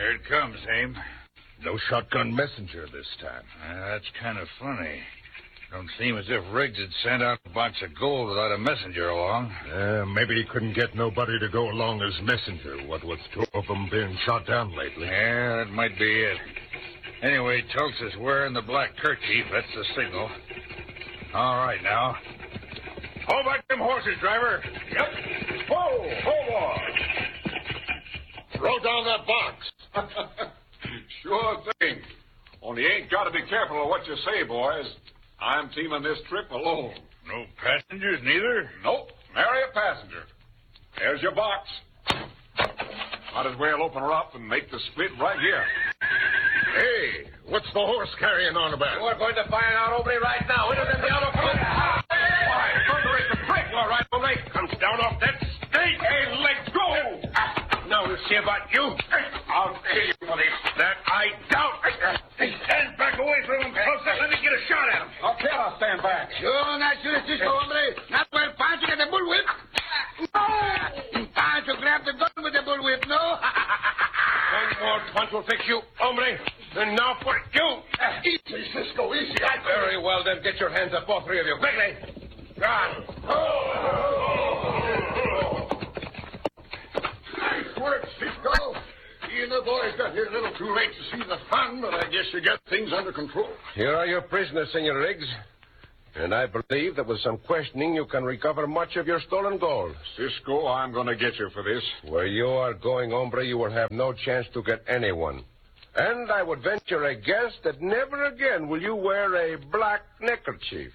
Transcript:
Here it comes, Aim. No shotgun messenger this time. That's kind of funny. Don't seem as if Riggs had sent out a bunch of gold without a messenger along. Maybe he couldn't get nobody to go along as messenger, what with two of them being shot down lately. Yeah, that might be it. Anyway, Tulks is wearing the black kerchief. That's the signal. All right, now. Hold back them horses, driver. Yep. Hold on. Throw down that box. Sure thing. Only you ain't got to be careful of what you say, boys. I'm teaming this trip alone. No passengers, neither? Nope. Nary a passenger. There's your box. Might as well open her up and make the split right here. Hey, what's the horse carrying on about? We're going to find out, hombre, right now. It is in the auto. Why, thunder is the break, all right, hombre. Comes down off that stage. Hey, let go! Now we'll see about you. I'll kill you for this. That I doubt. Stand back away from him, Tulks. Let me get a shot at him. Okay, I'll stand back. Sure, naturally, Cisco, hombre. Not well, Pancho get the bullwhip. No! Pancho grabbed the gun with the bullwhip, no? One more punch will fix you, hombre. And now for you. Easy, Cisco, easy. Very well, then. Get your hands up, all three of you. Quickly. Gone. Nice work, Cisco. You and the boys got here a little too late to see the fun, but I guess you got things under control. Here are your prisoners, Senor Riggs. And I believe that with some questioning you can recover much of your stolen gold. Cisco, I'm going to get you for this. Where you are going, hombre, you will have no chance to get anyone. And I would venture a guess that never again will you wear a black neckerchief.